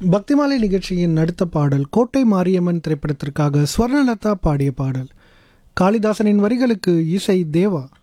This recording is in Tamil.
பக்திமாலை நிகழ்ச்சியின் அடுத்த பாடல் கோட்டை மாரியம்மன் திரைப்படத்திற்காக ஸ்வர்ணலதா பாடிய பாடல். காளிதாசனின் வரிகளுக்கு இசை தேவா.